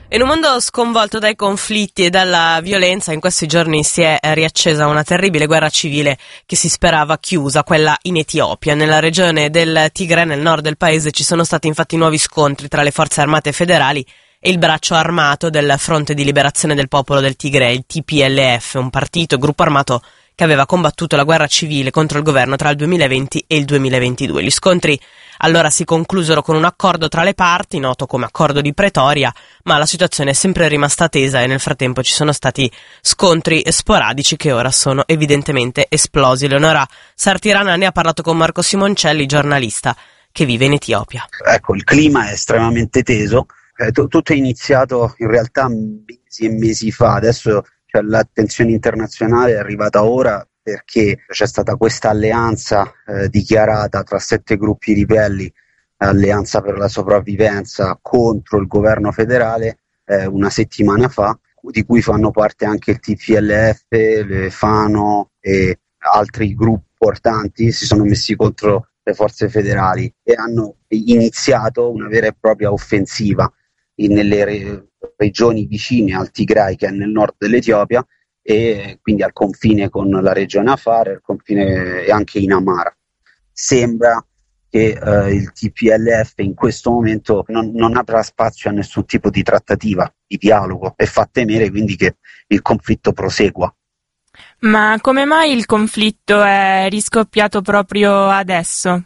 In un mondo sconvolto dai conflitti e dalla violenza, in questi giorni si è riaccesa una terribile guerra civile che si sperava chiusa, quella in Etiopia. Nella regione del Tigre, nel nord del paese, ci sono stati infatti nuovi scontri tra le forze armate federali e il braccio armato del Fronte di Liberazione del Popolo del Tigre, il TPLF, un partito e gruppo armato che aveva combattuto la guerra civile contro il governo tra il 2020 e il 2022. Gli scontri allora si conclusero con un accordo tra le parti, noto come accordo di Pretoria, ma la situazione è sempre rimasta tesa e nel frattempo ci sono stati scontri sporadici che ora sono evidentemente esplosi. Leonora Sartirana ne ha parlato con Marco Simoncelli, giornalista che vive in Etiopia. Ecco, il clima è estremamente teso, tutto è iniziato in realtà mesi e mesi fa, adesso l'attenzione internazionale è arrivata ora perché c'è stata questa alleanza dichiarata tra 7 gruppi ribelli, alleanza per la sopravvivenza contro il governo federale una settimana fa, di cui fanno parte anche il TPLF, le Fano e altri gruppi importanti, si sono messi contro le forze federali e hanno iniziato una vera e propria offensiva nelle regioni vicine al Tigray, che è nel nord dell'Etiopia, e quindi al confine con la regione Afar, al confine e anche in Amara. Sembra che il TPLF in questo momento non avrà spazio a nessun tipo di trattativa, di dialogo, e fa temere quindi che il conflitto prosegua. Ma come mai il conflitto è riscoppiato proprio adesso?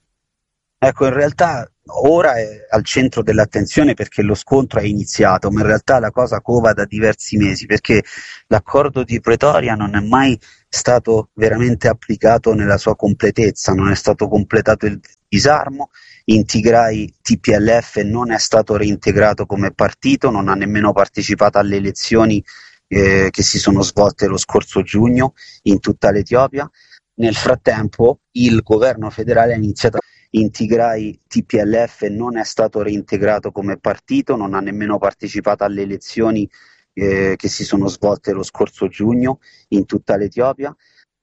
Ecco, in realtà ora è al centro dell'attenzione perché lo scontro è iniziato, ma in realtà la cosa cova da diversi mesi, perché l'accordo di Pretoria non è mai stato veramente applicato nella sua completezza, non è stato completato il disarmo, in Tigray TPLF non è stato reintegrato come partito, non ha nemmeno partecipato alle elezioni che si sono svolte lo scorso giugno in tutta l'Etiopia. Nel frattempo il governo federale ha iniziato in Tigray TPLF non è stato reintegrato come partito, non ha nemmeno partecipato alle elezioni che si sono svolte lo scorso giugno in tutta l'Etiopia.